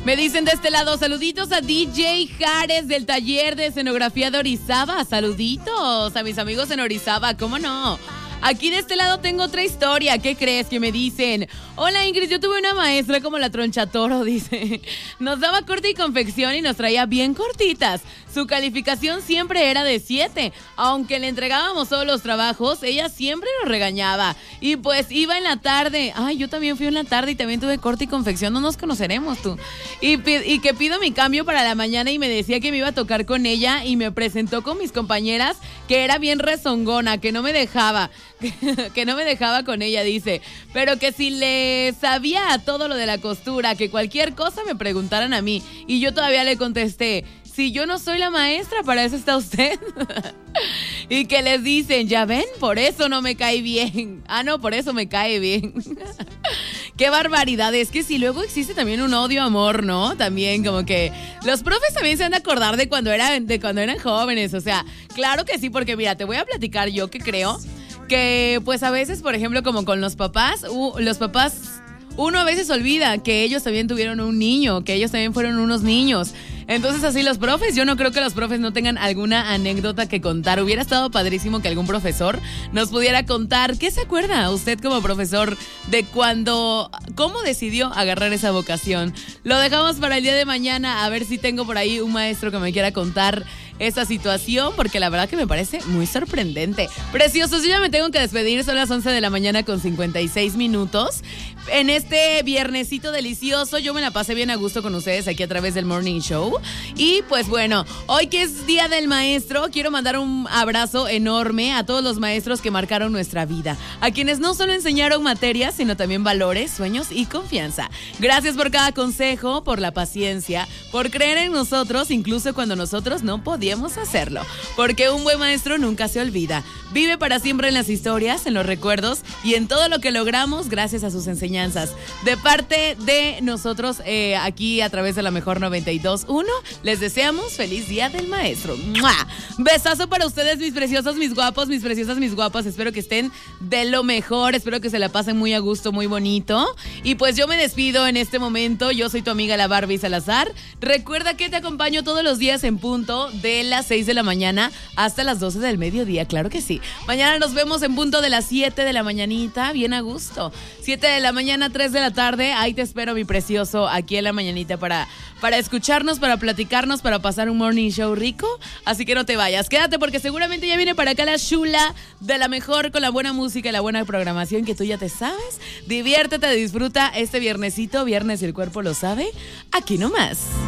Me dicen de este lado, saluditos a DJ Jares del taller de escenografía de Orizaba. Saluditos a mis amigos en Orizaba, ¿cómo no? Aquí de este lado tengo otra historia. ¿Qué crees que me dicen? Hola Ingrid, yo tuve una maestra como la Tronchatoro, dice. Nos daba corte y confección y nos traía bien cortitas. Su calificación siempre era de 7. Aunque le entregábamos todos los trabajos, ella siempre nos regañaba. Y pues iba en la tarde. Ay, yo también fui en la tarde y también tuve corte y confección. No nos conoceremos tú. Y que pido mi cambio para la mañana y me decía que me iba a tocar con ella y me presentó con mis compañeras que era bien rezongona, que no me dejaba. Que no me dejaba con ella, dice. Pero que si le sabía todo lo de la costura, que cualquier cosa me preguntaran a mí. Y yo todavía le contesté, si yo no soy la maestra, para eso está usted. Y que les dicen, ya ven, por eso no me cae bien. Ah, no, por eso me cae bien. Qué barbaridad, es que si luego existe también un odio-amor, ¿no? También como que los profes también se van a acordar de cuando eran jóvenes, o sea, claro que sí, porque mira, te voy a platicar yo que creo que pues a veces, por ejemplo, como con los papás, uno a veces olvida que ellos también tuvieron un niño, que ellos también fueron unos niños. Entonces así los profes, yo no creo que los profes no tengan alguna anécdota que contar. Hubiera estado padrísimo que algún profesor nos pudiera contar. ¿Qué se acuerda usted como profesor de cómo decidió agarrar esa vocación? Lo dejamos para el día de mañana, a ver si tengo por ahí un maestro que me quiera contar esa situación, porque la verdad que me parece muy sorprendente. Preciosos, yo ya me tengo que despedir, son las 11 de la mañana con 56 minutos. En este viernesito delicioso, yo me la pasé bien a gusto con ustedes aquí a través del Morning Show. Y pues bueno, hoy que es Día del Maestro, quiero mandar un abrazo enorme a todos los maestros que marcaron nuestra vida, a quienes no solo enseñaron materias, sino también valores, sueños y confianza. Gracias por cada consejo, por la paciencia, por creer en nosotros, incluso cuando nosotros no podíamos hacerlo, porque un buen maestro nunca se olvida. Vive para siempre en las historias, en los recuerdos y en todo lo que logramos gracias a sus enseñanzas. De parte de nosotros, aquí a través de la Mejor 92.1, les deseamos feliz Día del Maestro. ¡Mua! Besazo para ustedes, mis preciosos, mis guapos, mis preciosas, mis guapas. Espero que estén de lo mejor, espero que se la pasen muy a gusto, muy bonito. Y pues yo me despido en este momento. Yo soy tu amiga la Barbie Salazar. Recuerda que te acompaño todos los días en punto de las 6 de la mañana hasta las 12 del mediodía, claro que sí. Mañana nos vemos en punto de las 7 de la mañanita, bien a gusto. 7 de la mañana, 3 de la tarde, ahí te espero, mi precioso, aquí en la mañanita para escucharnos, para platicarnos, para pasar un morning show rico. Así que no te vayas, quédate porque seguramente ya viene para acá la chula de la mejor con la buena música y la buena programación que tú ya te sabes. Diviértete, disfruta este viernesito, viernes y el cuerpo lo sabe, aquí nomás.